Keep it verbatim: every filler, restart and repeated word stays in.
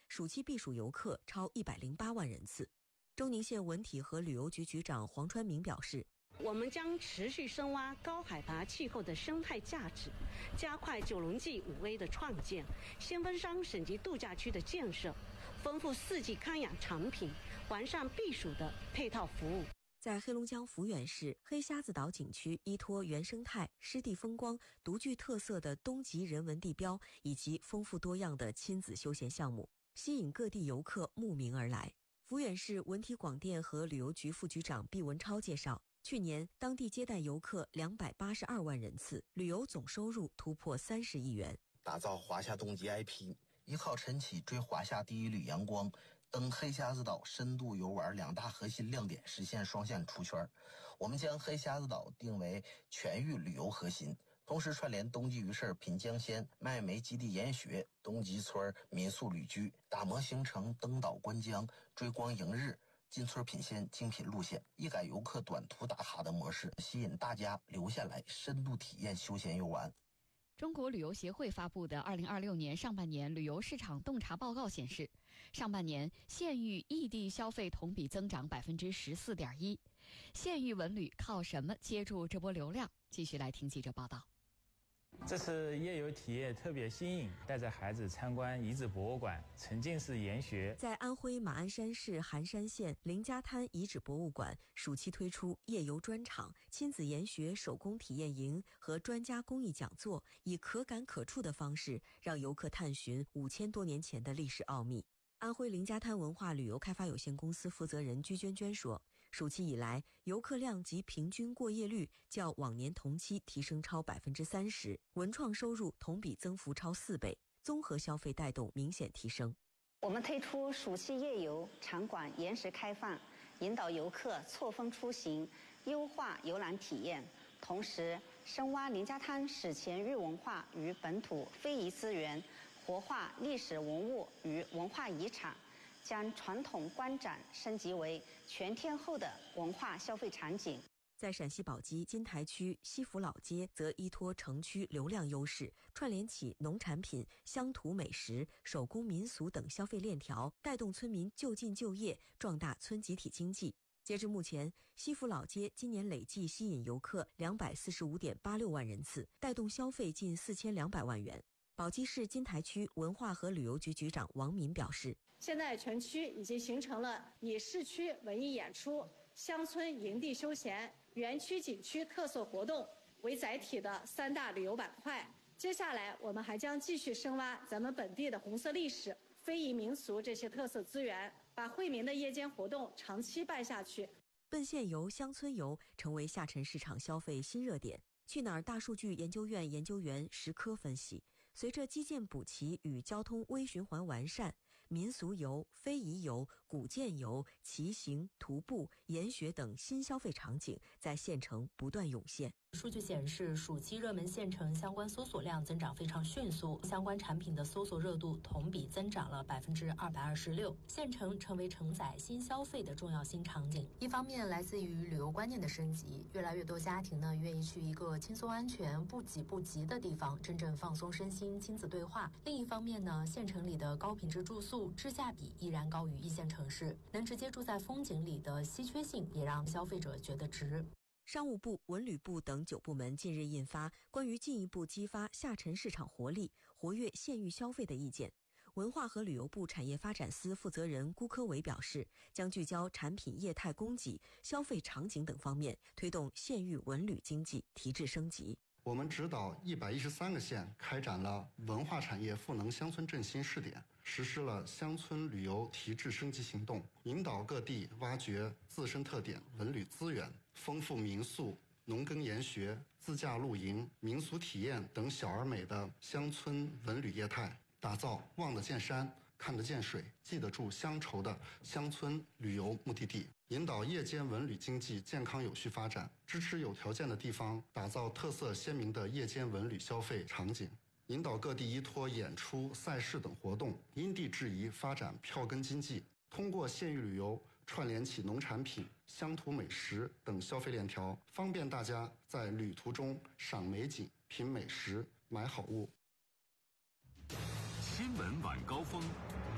暑期避暑游客超一百零八万人次。周宁县文体和旅游局局长黄川明表示， 我们将持续深挖高海拔气候的生态价值，加快九龙记五 A 的创建，先锋山省级度假区的建设，丰富四季康养产品，完善避暑的配套服务。 在黑龙江抚远市黑瞎子岛景区，依托原生态、湿地风光、独具特色的东极人文地标以及丰富多样的亲子休闲项目，吸引各地游客慕名而来。抚远市文体广电和旅游局副局长毕文超介绍，去年当地接待游客两百八十二万人次，旅游总收入突破三十亿元。 打造华夏冬季 I P， 依靠晨起追华夏第一缕阳光，登黑瞎子岛深度游玩两大核心亮点实现双线出圈。我们将黑瞎子岛定为全域旅游核心，同时串联冬季鱼市品江鲜、麦煤基地研学、东极村民宿旅居，打磨行程登岛观江、追光迎日、进村品鲜精品路线，一改游客短途打卡的模式，吸引大家留下来深度体验休闲游玩。 中国旅游协会发布的二零二六年上半年旅游市场洞察报告显示，上半年县域异地消费同比增长 百分之十四点一。 县域文旅靠什么接住这波流量？继续来听记者报道。 这次夜游体验特别新颖，带着孩子参观遗址博物馆、沉浸式研学。 在安徽马鞍山市含山县林家滩遗址博物馆，暑期推出夜游专场、亲子研学手工体验营和专家公益讲座，以可感可触的方式让游客探寻五千多年前的历史奥秘。安徽林家滩文化旅游开发有限公司负责人居娟娟说，暑期以来，游客量及平均过夜率较往年同期提升超 百分之三十， 文创收入同比增幅超四倍，综合消费带动明显提升。 我们推出暑期夜游场馆延时开放，引导游客错峰出行，优化游览体验，同时深挖林家滩史前域文化与本土非遗资源，活化历史文物与文化遗产，将传统观展升级为全天候的文化消费场景。 在陕西宝鸡金台区西府老街，则依托城区流量优势，串联起农产品、乡土美食、手工民俗等消费链条，带动村民就近就业，壮大村集体经济。截至目前，西府老街今年累计吸引游客 两百四十五点八六万人次，带动消费近四千两百万元。宝鸡市金台区文化和旅游局局长王敏表示， 现在全区已经形成了以市区文艺演出、乡村营地休闲、园区景区特色活动为载体的三大旅游板块。接下来我们还将继续深挖咱们本地的红色历史、非遗民俗这些特色资源，把惠民的夜间活动长期办下去。 奔县游、乡村游成为下沉市场消费新热点。去哪儿大数据研究院研究员石科分析，随着基建补齐与交通微循环完善，民俗游、非遗游、古建游、骑行、徒步、研学等新消费场景在县城不断涌现。 数据显示，暑期热门县城相关搜索量增长非常迅速，相关产品的搜索热度同比增长了 百分之二百二十六， 县城成为承载新消费的重要新场景。一方面来自于旅游观念的升级，越来越多家庭呢愿意去一个轻松安全、不挤不急的地方，真正放松身心，亲子对话。另一方面呢，县城里的高品质住宿质价比依然高于一线城市，能直接住在风景里的稀缺性也让消费者觉得值。 商务部、文旅部等九部门近日印发关于进一步激发下沉市场活力、活跃县域消费的意见。文化和旅游部产业发展司负责人辜科伟表示，将聚焦产品业态供给、消费场景等方面，推动县域文旅经济提质升级。 我们指导一百一十三个县开展了文化产业赋能乡村振兴试点，实施了乡村旅游提质升级行动，引导各地挖掘自身特点文旅资源，丰富民宿、农耕研学、自驾露营、民俗体验等小而美的乡村文旅业态，打造望得见山、看得见水、记得住乡愁的乡村旅游目的地，引导夜间文旅经济健康有序发展，支持有条件的地方打造特色鲜明的夜间文旅消费场景，引导各地依托演出、赛事等活动，因地制宜发展票根经济，通过县域旅游串联起农产品、乡土美食等消费链条，方便大家在旅途中赏美景、品美食、买好物。 新闻晚高峰。